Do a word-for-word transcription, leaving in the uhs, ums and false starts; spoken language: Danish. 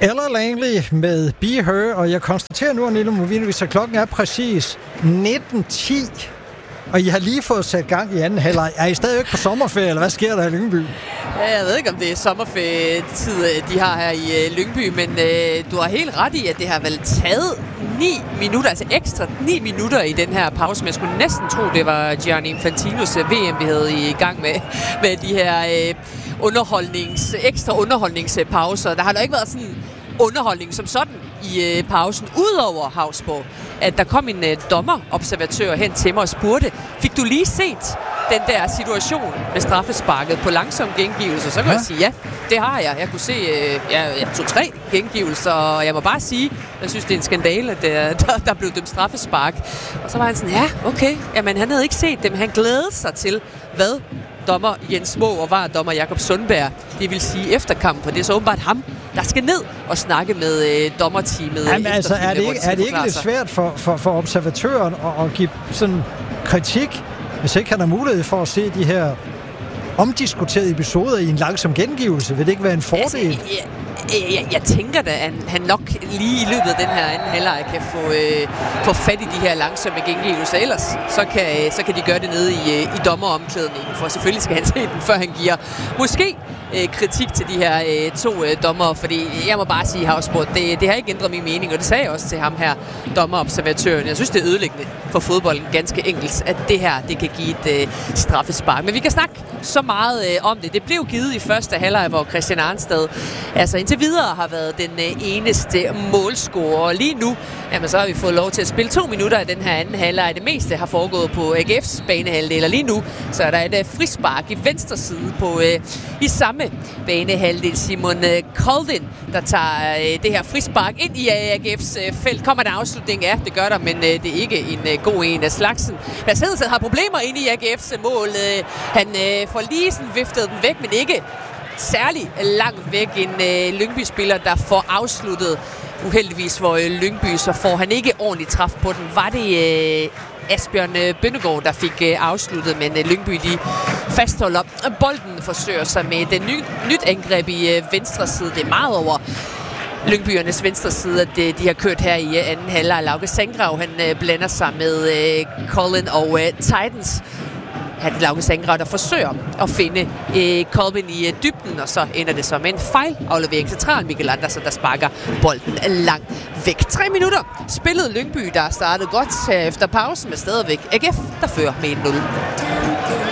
Ella Langley med Be Her, og jeg konstaterer nu, Nilo Movinovic, at klokken er præcis nitten ti, og I har lige fået sat gang i anden halvleg. Er I stadigvæk på sommerferie, eller hvad sker der i Lyngby? Ja, jeg ved ikke, om det er sommerferietid, de har her i Lyngby, men øh, du har helt ret i, at det har vel taget ni minutter, altså ekstra ni minutter i den her pause, men jeg skulle næsten tro, det var Gianni Infantinos V M, vi havde i gang med, med de her øh, underholdnings, ekstra underholdningspauser. Der har da ikke været sådan underholdning som sådan i øh, pausen, udover Hausborg, at der kom en øh, dommerobservatør hen til mig og spurgte, fik du lige set den der situation med straffesparket på langsom gengivelse? Så kan ja. jeg sige, ja, det har jeg. Jeg kunne se, øh, jeg, jeg tog tre gengivelser, og jeg må bare sige, jeg synes, det er en skandale, at der, der, der blev dømt straffespark. Og så var han sådan, ja, okay, jamen han havde ikke set dem. Han glædede sig til, hvad dommer Jens Moe og var dommer Jakob Sundberg, det vil sige efterkamp, for det er så åbenbart ham, der skal ned og snakke med øh, dommerteamet. Jamen altså, er det ikke, er det ikke lidt svært for, for, for observatøren at, at give sådan kritik, hvis ikke han har mulighed for at se de her omdiskuterede episoder i en langsom gengivelse? Vil det ikke være en fordel? Altså, jeg, jeg, jeg tænker da, at han nok lige i løbet af den her anden halvleg kan få, øh, få fat i de her langsomme gengivelser. Ellers så kan, så kan de gøre det nede i, i dommeromklædningen, for selvfølgelig skal han se den, før han giver måske øh, kritik til de her øh, to øh, dommere, fordi jeg må bare sige, Hausborg, det, det har ikke ændret min mening, og det sagde jeg også til ham her, dommerobservatøren. Jeg synes, det er ødelæggende for fodbolden, ganske enkelt, at det her, det kan give et øh, straffespark. Men vi kan snakke så meget øh, om det. Det blev givet i første halvleg, hvor Christian Arnstad altså indtil videre har været den øh, eneste målscorer. Lige nu, jamen, så har vi fået lov til at spille to minutter i den her anden halvleg. Det meste har foregået på A G F's banehalvdel, og lige nu så er der et øh, frispark i venstre side på øh, i samme banehalvdel. Simon øh, Koldin, der tager øh, det her frispark ind i A G F's øh, felt. Kommer der afslutning? Ja, det gør der, men øh, det er ikke en øh, god en af slagsen. Mads Hedensted har problemer inde i A G F's mål. Øh, han øh, får lige sådan viftet den væk, men ikke særlig langt væk. En øh, Lyngby-spiller, der får afsluttet. Uheldigvis for øh, Lyngby, så får han ikke ordentligt træf på den. Var det øh, Asbjørn øh, Bønnegaard, der fik øh, afsluttet, men øh, Lyngby de fastholder. Bolden forsøger sig med et ny, nyt angreb i øh, venstre side. Det er meget over Lyngbyernes venstre side, at de, de har kørt her i uh, anden halvleg. Lauke Sandgrav, han uh, blander sig med uh, Colin og uh, Titans. Han er Lauke Sandgrav, der forsøger at finde uh, Colvin i uh, dybden, og så ender det som en fejlaflevering central. Mikkel Andersen, der sparker bolden langt væk. Tre minutter spillede Lyngby, der startede godt uh, efter pausen, med stadigvæk A G F, der fører med en nul.